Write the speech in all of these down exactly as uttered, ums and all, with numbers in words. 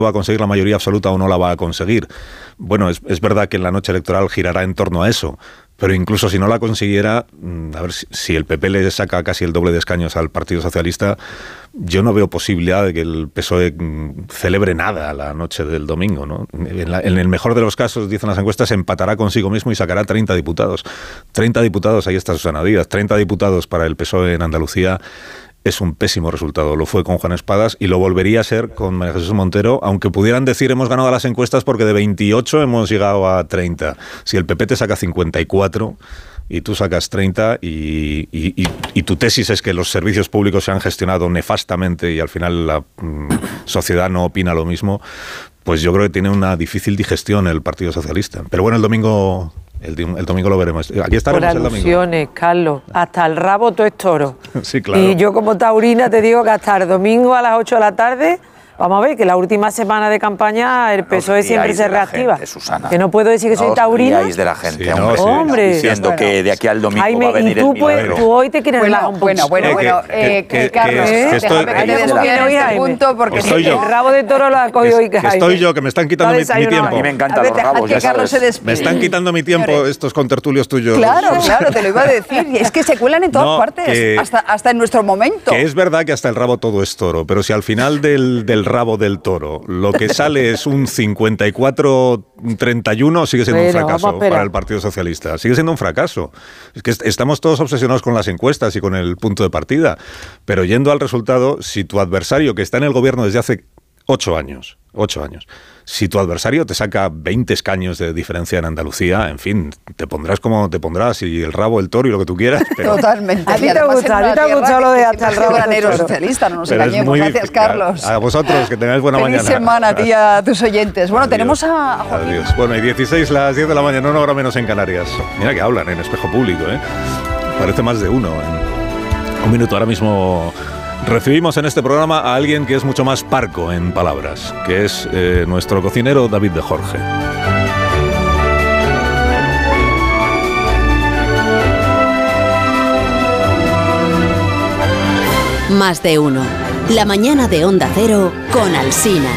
va a conseguir la mayoría absoluta o no la va a conseguir. Bueno, es, es verdad que en la noche electoral girará en torno a eso, pero incluso si no la consiguiera, a ver, si, si el P P le saca casi el doble de escaños al Partido Socialista, yo no veo posibilidad de que el P S O E celebre nada la noche del domingo, ¿no? En, la, en el mejor de los casos, dicen las encuestas, empatará consigo mismo y sacará treinta diputados. treinta diputados, ahí está Susana Díaz, treinta diputados para el P S O E en Andalucía. Es un pésimo resultado. Lo fue con Juan Espadas y lo volvería a ser con María Jesús Montero, aunque pudieran decir hemos ganado las encuestas porque de veintiocho hemos llegado a treinta. Si el P P te saca cincuenta y cuatro y tú sacas treinta y, y, y, y tu tesis es que los servicios públicos se han gestionado nefastamente y al final la mm, sociedad no opina lo mismo, pues yo creo que tiene una difícil digestión el Partido Socialista. Pero bueno, el domingo... El, el domingo lo veremos. Aquí estaremos el domingo. Por alusiones, Carlos. Hasta el rabo todo es toro. Sí, claro. Y yo como taurina te digo que hasta el domingo a las ocho de la tarde... Vamos a ver, que la última semana de campaña el P S O E siempre se reactiva. Gente, que no puedo decir que soy no taurina. de la gente, sí, hombre. No, sí, hombre. Diciendo bueno, que de aquí al domingo Jaime, va a venir y tú, el milagro. Pues, tú hoy te quieres relajar un poco. Bueno, bueno, bueno. Eh, que, que, Carlos, que, que estoy, déjame que te desvíe este punto porque estoy yo. El rabo de toro lo ha cogido hoy. Que estoy yo, que me están quitando mi, mi tiempo. A mí me encantan los rabos, que Carlos se despide. Me están quitando mi tiempo Señores. estos contertulios tuyos. Claro, claro, te lo iba a decir. Y es que se cuelan en todas no, partes, que, hasta, hasta en nuestro momento. Que es verdad que hasta el rabo todo es toro, pero si al final del, del rabo del toro lo que sale es un cincuenta y cuatro treinta y uno, sigue siendo bueno, un fracaso para el Partido Socialista. Sigue siendo un fracaso. Es que estamos todos obsesionados con las encuestas y con el punto de partida, pero yendo al resultado, si tu adversario, que está en el gobierno desde hace ocho años, ocho años, si tu adversario te saca veinte escaños de diferencia en Andalucía, en fin, te pondrás como te pondrás, y el rabo, el toro y lo que tú quieras. Pero... Totalmente. A ti te gusta, a ti te ha gustado lo de hasta el rabo del toro. Socialista, no nos pero engañemos. Gracias, Carlos. A vosotros, que tengáis buena Feliz mañana. Feliz semana a ti y a tus oyentes. Bueno, Adiós. tenemos a Joaquín. Adiós. Bueno, y dieciséis, las diez de la mañana, una hora menos en Canarias. Mira que hablan en espejo público, ¿eh? Parece más de uno. En un minuto, ahora mismo... Recibimos en este programa a alguien que es mucho más parco en palabras, que es eh, nuestro cocinero David de Jorge. Más de uno. La mañana de Onda Cero con Alsina.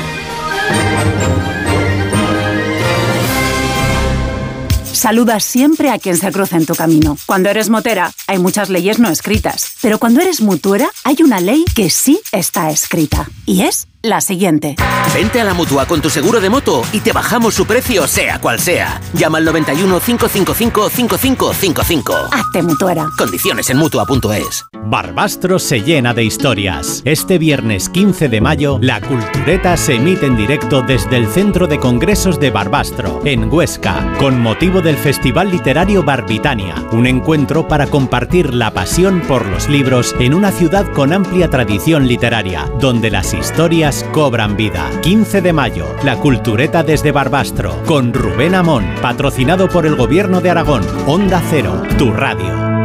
Saluda siempre a quien se cruza en tu camino. Cuando eres motera, hay muchas leyes no escritas. Pero cuando eres mutuera, hay una ley que sí está escrita. Y es la siguiente. Vente a la Mutua con tu seguro de moto y te bajamos su precio, sea cual sea. Llama al noventa y uno, cinco cinco cinco, cinco cinco cinco cinco. Hazte mutuera. Condiciones en Mutua punto es. Barbastro se llena de historias. Este viernes quince de mayo, La Cultureta se emite en directo desde el Centro de Congresos de Barbastro, en Huesca, con motivo del Festival Literario Barbitania, un encuentro para compartir la pasión por los libros en una ciudad con amplia tradición literaria, donde las historias cobran vida. quince de mayo, La Cultureta desde Barbastro, con Rubén Amón, patrocinado por el Gobierno de Aragón. Onda Cero, tu radio.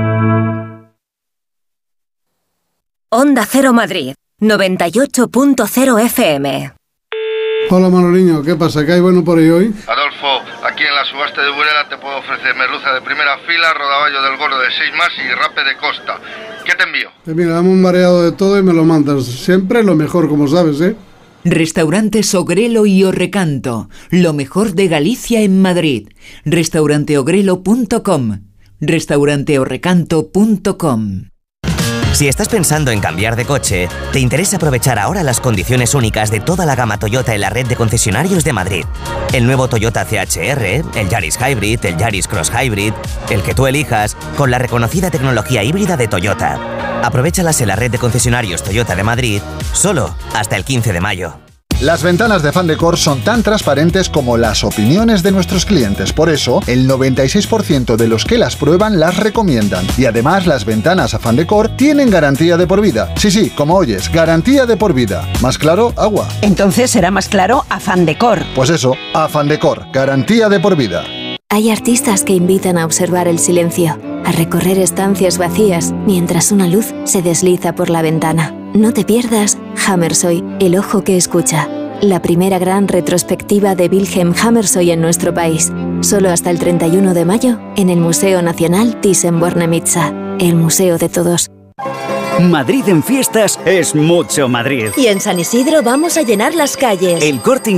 Onda Cero Madrid, noventa y ocho punto cero F M. Hola Manoliño, ¿qué pasa? ¿Qué hay bueno por ahí hoy? Adolfo, aquí en la subasta de Burela te puedo ofrecer merluza de primera fila, rodaballo del gordo de seis más y rape de costa. ¿Qué te envío? Pues mira, dame un mareado de todo y me lo mandas. Siempre lo mejor, como sabes, ¿eh? Restaurantes Ogrelo y Orrecanto, lo mejor de Galicia en Madrid. restaurante ogrelo punto com, restaurante orrecanto punto com. Si estás pensando en cambiar de coche, te interesa aprovechar ahora las condiciones únicas de toda la gama Toyota en la red de concesionarios de Madrid. El nuevo Toyota C H R, el Yaris Hybrid, el Yaris Cross Hybrid, el que tú elijas, con la reconocida tecnología híbrida de Toyota. Aprovéchalas en la red de concesionarios Toyota de Madrid, solo hasta el quince de mayo. Las ventanas de Fandecor son tan transparentes como las opiniones de nuestros clientes. Por eso, el noventa y seis por ciento de los que las prueban las recomiendan. Y además, las ventanas a Fandecor tienen garantía de por vida. Sí, sí, como oyes, garantía de por vida. ¿Más claro? Agua. Entonces será más claro a Fandecor. Pues eso, a Fandecor, garantía de por vida. Hay artistas que invitan a observar el silencio, a recorrer estancias vacías mientras una luz se desliza por la ventana. No te pierdas Hammersoy, el ojo que escucha. La primera gran retrospectiva de Wilhelm Hammersoy en nuestro país. Solo hasta el treinta y uno de mayo en el Museo Nacional Thyssen-Bornemisza, el museo de todos. Madrid en fiestas es mucho Madrid. Y en San Isidro vamos a llenar las calles. El Corte